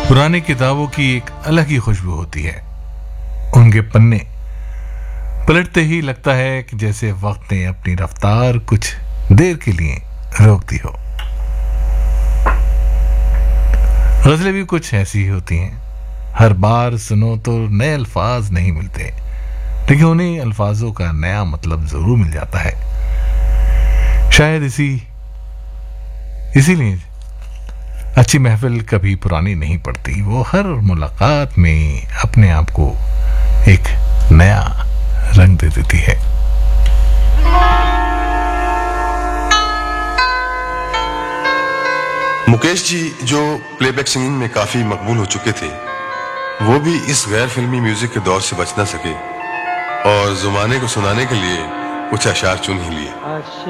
पुरानी किताबों की एक अलग ही खुशबू होती है। उनके पन्ने पलटते ही लगता है कि जैसे वक्त ने अपनी रफ्तार कुछ देर के लिए रोक दी हो। गजलें भी कुछ ऐसी ही होती हैं। हर बार सुनो तो नए अल्फाज नहीं मिलते, लेकिन उन्हीं अल्फाजों का नया मतलब जरूर मिल जाता है। शायद इसीलिए अच्छी महफिल कभी पुरानी नहीं पड़ती। वो हर मुलाकात में अपने आप को एक नया रंग दे देती है। मुकेश जी जो प्लेबैक सिंगिंग में काफी मकबूल हो चुके थे, वो भी इस गैर फिल्मी म्यूजिक के दौर से बच ना सके और जुमाने को सुनाने के लिए कुछ अशार चुन ही लिए।